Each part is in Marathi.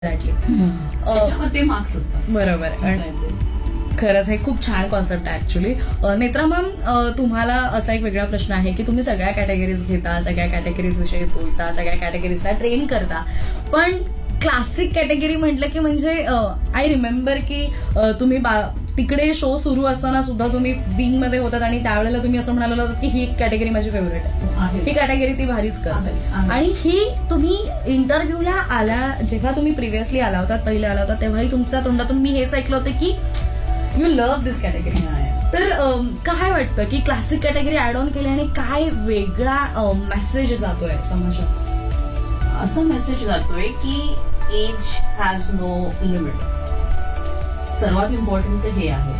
त्याच्यामध्ये मार्क्स असतात. बरोबर. खरंच हे खूप छान कॉन्सेप्ट आहे ऍक्च्युली. नेत्रा मॅम, तुम्हाला असा एक वेगळा प्रश्न आहे की तुम्ही सगळ्या कॅटेगरीज घेता, सगळ्या कॅटेगरीज विषयी बोलता, सगळ्या कॅटेगरीजला ट्रेन करता, पण क्लासिक कॅटेगरी म्हटलं की म्हणजे आय रिमेंबर की तुम्ही तिकडे शो सुरू असताना सुद्धा तुम्ही विंग मध्ये होतात आणि त्यावेळेला तुम्ही असं म्हणाला होतात की ही कॅटेगरी माझी फेवरेट आहे, ही कॅटेगरी ती भारीच करते. आणि ही तुम्ही इंटरव्ह्यूला आल्या, जेव्हा तुम्ही प्रिव्हियसली आला होतात, पहिले आला होता, तेव्हाही तुमच्या तोंडातून मी हेच ऐकलं होतं की यू लव्ह दिस कॅटेगरी. तर काय वाटतं की क्लासिक कॅटेगरी ऍड ऑन केल्याने काय वेगळा मेसेज जातोय समाजात? असा मेसेज जातोय की एज हॅज नो लिमिट. सर्वात इम्पॉर्टंट हे आहे.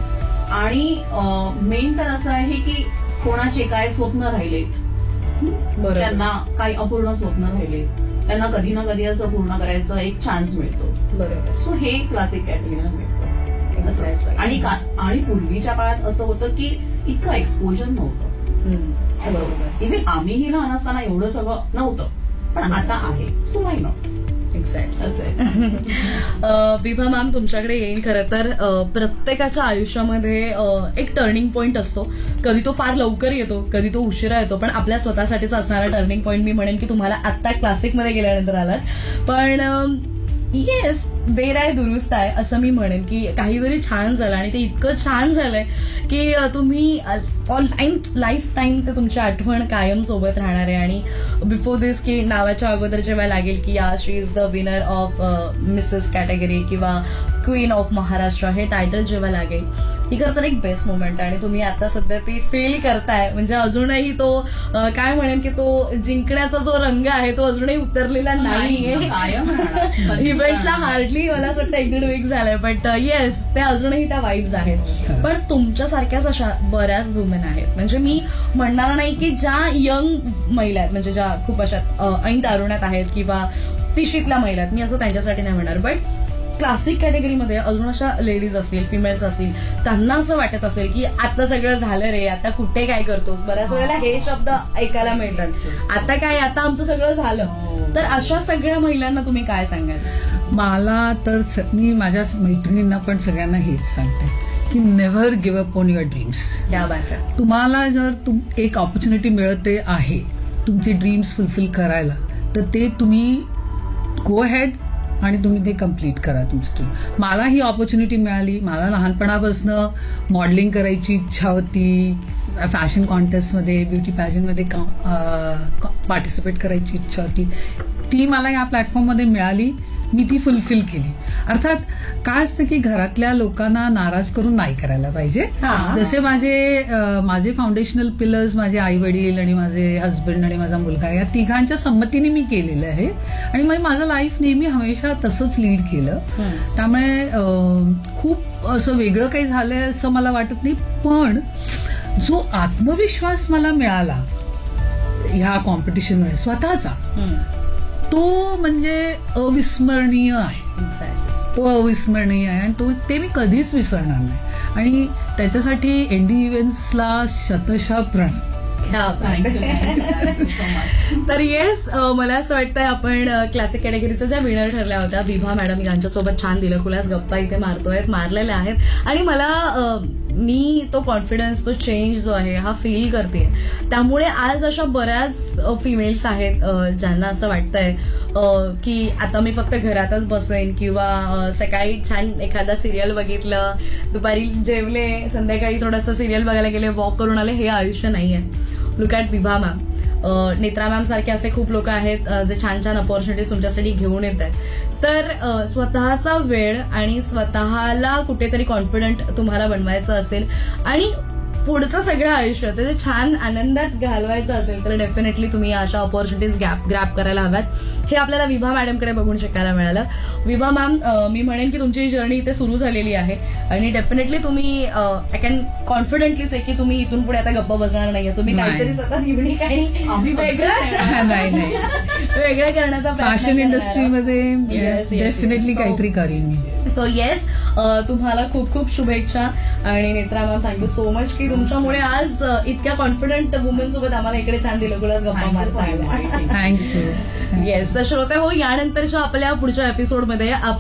आणि मेन तर असं आहे की कोणाचे काय स्वप्न राहिलेत, त्यांना काही अपूर्ण स्वप्न राहिलेत, त्यांना कधी ना कधी असं पूर्ण करायचं एक चान्स मिळतो. बरोबर. सो हे क्लासिक कॅटेगरीला मिळतं. आणि पूर्वीच्या काळात असं होतं की इतकं एक्सपोजर नव्हतं. इव्हन आम्हीही लहान असताना एवढं सगळं नव्हतं, पण आता आहे. So why not. एक्झॅक्ट असं आहे. विभा मॅम, तुमच्याकडे येईन. खरं तर प्रत्येकाच्या आयुष्यामध्ये एक टर्निंग पॉइंट असतो. कधी तो फार लवकर येतो, कधी तो उशिरा येतो, पण आपल्या स्वतःसाठीच असणारा टर्निंग पॉइंट मी म्हणेन की तुम्हाला आत्ता क्लासिकमध्ये गेल्यानंतर आलात. पण येस, देर आहे दुरुस्त आहे असं मी म्हणेन की काहीतरी छान झालं आणि ते इतकं छान झालंय की तुम्ही ऑल टाइम, लाईफ टाईम ते तुमची आठवण कायम सोबत राहणार आहे. आणि बिफोर दिस की नावाच्या अगोदर जेव्हा लागेल की या शी is the winner of Mrs category किंवा क्वीन ऑफ महाराष्ट्र हे टायटल जेव्हा लागेल, ही खरं तर एक बेस्ट मोमेंट आहे. आणि तुम्ही आता सध्या ती फील करताय, म्हणजे अजूनही तो काय म्हणेन की तो जिंकण्याचा जो रंग आहे तो अजूनही उतरलेला नाहीये. इव्हेंटला हार्डली मला असं वाटतं 1-1.5 वीक झालाय, बट येस, ते अजूनही त्या वाईब्स आहेत. पण तुमच्यासारख्याच अशा बऱ्याच वुमेन आहेत, म्हणजे मी म्हणणार नाही की ज्या यंग महिला आहेत, म्हणजे ज्या खूप अशा ऐन तारुण्यात आहेत किंवा तिशीतल्या महिला आहेत, मी असं त्यांच्यासाठी नाही म्हणणार, बट क्लासिक कॅटेगरीमध्ये अजून अशा लेडीज असतील, फिमेल्स असतील, त्यांना असं वाटत असेल की आता सगळं झालं रे, आता कुठे काय करतोस. बऱ्याच वेळेला हे शब्द ऐकायला मिळतात, आता काय, आता आमचं सगळं झालं. तर अशा सगळ्या महिलांना तुम्ही काय सांगाल? मला तर मी माझ्या मैत्रिणींना पण सगळ्यांना हेच सांगते की never give up on your dreams. तुम्हाला जर एक ऑपॉर्च्युनिटी मिळते आहे तुमचे ड्रीम्स फुलफिल करायला, तर ते तुम्ही गो हेड आणि तुम्ही ते कम्प्लीट करा तुमचं. मला ही ऑपॉर्च्युनिटी मिळाली. मला लहानपणापासून मॉडेलिंग करायची इच्छा होती, फॅशन कॉन्टेस्टमध्ये, ब्युटी पॅजनमध्ये पार्टिसिपेट करायची इच्छा होती. ती मला या प्लॅटफॉर्ममध्ये मिळाली, मी ती फुलफिल केली. अर्थात काय असतं की घरातल्या लोकांना नाराज करून नाही करायला पाहिजे. जसे माझे फाउंडेशनल पिलर्स माझे आई वडील आणि माझे हस्बंड आणि माझा मुलगा, या तिघांच्या संमतीने मी केलेलं आहे. आणि मग माझं लाईफ नेहमी हमेशा तसंच लीड केलं. त्यामुळे खूप असं वेगळं काही झालंय असं मला वाटत नाही. पण जो आत्मविश्वास मला मिळाला ह्या कॉम्पिटिशनमुळे स्वतःचा, तो म्हणजे अविस्मरणीय आहे. तो अविस्मरणीय आहे आणि ते मी कधीच विसरणार नाही. आणि त्याच्यासाठी एनडी इव्हेंट्सला शतशः प्रणय. तर येस, मला असं वाटतंय आपण क्लासिक कॅटेगरीच्या ज्या विनर ठरल्या होत्या, विभा मॅडम, यांच्यासोबत छान दिलखुलास गप्पा इथे मारलेल्या आहेत. आणि मला मी तो कॉन्फिडन्स, तो चेंज जो आहे हा फील करते. त्यामुळे आज अशा बऱ्याच फिमेल्स आहेत ज्यांना असं वाटतंय की आता मी फक्त घरातच बसेन किंवा सकाळी छान एखादा सिरियल बघितलं, दुपारी जेवले, संध्याकाळी थोडंसं सिरियल बघायला गेले, वॉक करून आले, हे आयुष्य नाहीये. Look at Vibha ma'am, Netra ma'am सारखे असे खूप लोक आहेत जे छान छान अपॉर्च्युनिटीज तुमच्यासाठी घेऊन येत आहेत. तर स्वतःचा वेळ आणि स्वतःला कुठेतरी कॉन्फिडंट तुम्हाला बनवायचं असेल आणि पुढचं सगळं आयुष्य ते छान आनंदात घालवायचं असेल, तर डेफिनेटली तुम्ही अशा ऑपॉर्च्युनिटीज ग्रॅब करायला हव्यात. हे आपल्याला विभा मॅडमकडे बघून शिकायला मिळालं. विभा मॅम, मी म्हणेन की तुमची जर्नी इथे सुरू झालेली आहे आणि डेफिनेटली तुम्ही आय कॅन कॉन्फिडेंटली से की तुम्ही इथून पुढे आता गप्पा बसणार नाहीये. तुम्ही काहीतरी सतत युनिक आणि वेगळं करण्याचा फॅशन इंडस्ट्रीमध्ये डेफिनेटली काहीतरी करीन. सो येस, तुम्हाला खूप खूप शुभेच्छा. आणि Netra ma'am, thank you so much की तुमच्यामुळे आज इतक्या कॉन्फिडंट वुमन सोबत आम्हाला इकडे छान दिलगुलास गप्पा मारता आल्या. थँक्यू. येस. तर श्रोते हो, यानंतरच्या आपल्या पुढच्या एपिसोडमध्ये